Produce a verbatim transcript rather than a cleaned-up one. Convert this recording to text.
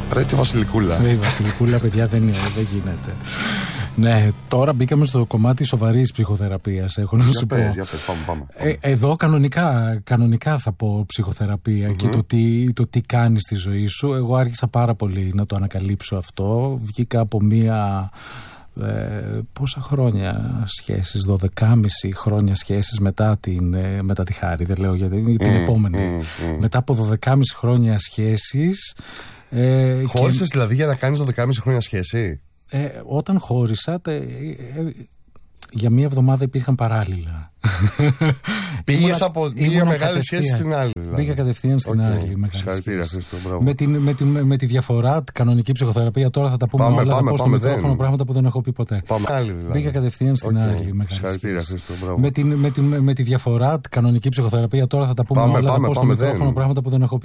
Ρε τη Βασιλικούλα. Η Βασιλικούλα, παιδιά, δεν είναι, δεν γίνεται. Ναι, τώρα μπήκαμε στο κομμάτι σοβαρής ψυχοθεραπείας. Έχω να Για σου πες, πω. για πες, πάμε, πάμε. Ε, εδώ κανονικά, κανονικά θα πω ψυχοθεραπεία mm-hmm. και το τι, το τι κάνει στη ζωή σου. Εγώ άρχισα πάρα πολύ να το ανακαλύψω αυτό. Βγήκα από μία. Ε, πόσα χρόνια σχέσεις, δωδεκάμισι χρόνια σχέσεις μετά, την, ε, μετά τη Χάρη, δεν λέω για την, mm, την επόμενη. Mm, mm. Μετά από δωδεκάμισι χρόνια σχέσεις. Ε, Χώρισες και... δηλαδή για να κάνεις δωδεκάμισι χρόνια σχέση? Ε, όταν χώρισα, τε, ε, ε, για μία εβδομάδα υπήρχαν παράλληλα. Πήγες από μία μεγάλη σχέση στην άλλη. Δηλαδή. Πήγα κατευθείαν στην okay. άλλη μεγάλη σχέση. Με, την, με, την, με τη διαφορά, τη κανονική ψυχοθεραπεία, τώρα θα τα πούμε πάμε, όλα, πάμε, θα πω στο μικρόφωνο δεν. πράγματα που δεν έχω πει ποτέ. Πάμε, άλλη, δηλαδή. Πήγα κατευθείαν στην okay. άλλη μεγάλη σχέση. Με, την, με, την, με τη διαφορά, τη κανονική ψυχοθεραπεία, τώρα θα τα πούμε πάμε, όλα, πάμε, θα πω στο πάμε, μικρόφωνο δεν. πράγματα που δεν έχω πει.